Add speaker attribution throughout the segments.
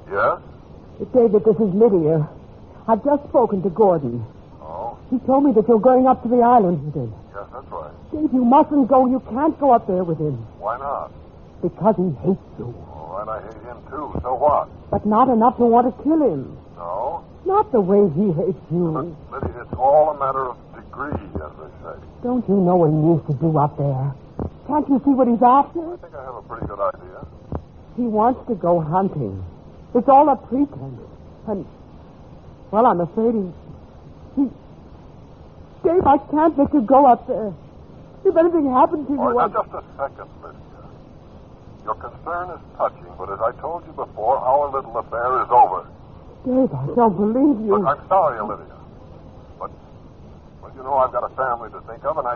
Speaker 1: Yes?
Speaker 2: David, this is Lydia. I've just spoken to Gordon.
Speaker 1: Oh?
Speaker 2: He told me that you're going up to the island with him.
Speaker 1: Yes, that's right.
Speaker 2: Dave, you mustn't go. You can't go up there with him.
Speaker 1: Why not?
Speaker 2: Because he hates you.
Speaker 1: All right, I hate him too. So what?
Speaker 2: But not enough to want to kill him.
Speaker 1: No?
Speaker 2: Not the way he hates you.
Speaker 1: But, Lydia, it's all a matter of degree, as they say.
Speaker 2: Don't you know what he needs to do up there? Can't you see what he's after?
Speaker 1: I think I have a pretty good idea.
Speaker 2: He wants to go hunting. It's all a pretense. And, well, I'm afraid he... Dave, I can't let you go up there. If anything happens to you...
Speaker 1: All right, now, just a second, Lydia. Your concern is touching, but as I told you before, our little affair is over.
Speaker 2: Dave, I don't believe you.
Speaker 1: Look, I'm sorry, Olivia. But, well, you know, I've got a family to think of, and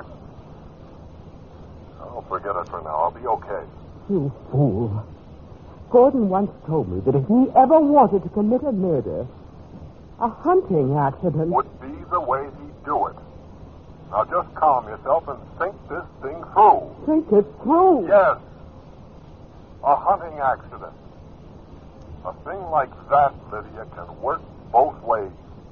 Speaker 1: Oh, forget it for now. I'll be okay.
Speaker 2: You fool. Gordon once told me that if he ever wanted to commit a murder, a hunting accident...
Speaker 1: would be the way he'd do it. Now, just calm yourself and think this thing through.
Speaker 2: Think it through?
Speaker 1: Yes. A hunting accident. A thing like that, Lydia, can work both ways.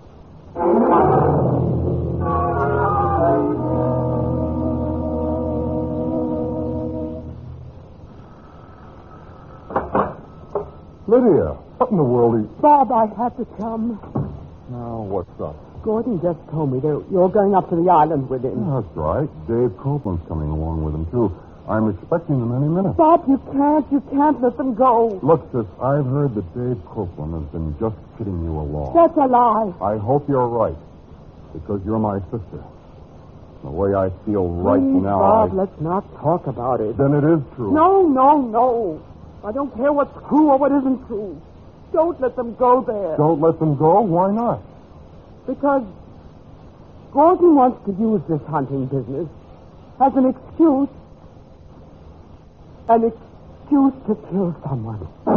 Speaker 3: Lydia, what in the world are you...
Speaker 2: Bob, I had to come.
Speaker 3: Now, what's up?
Speaker 2: Gordon just told me that you're going up to the island with him.
Speaker 3: That's right. Dave Copeland's coming along with him, too. I'm expecting them any minute.
Speaker 2: Bob, you can't let them go.
Speaker 3: Look, sis, I've heard that Dave Copeland has been just kidding you along.
Speaker 2: That's a lie.
Speaker 3: I hope you're right, because you're my sister. The way I feel right
Speaker 2: Please,
Speaker 3: now,
Speaker 2: Bob, let's not talk about it.
Speaker 3: Then it is true.
Speaker 2: No. I don't care what's true or what isn't true. Don't let them go there.
Speaker 3: Don't let them go? Why not?
Speaker 2: Because Gordon wants to use this hunting business as an excuse to kill someone.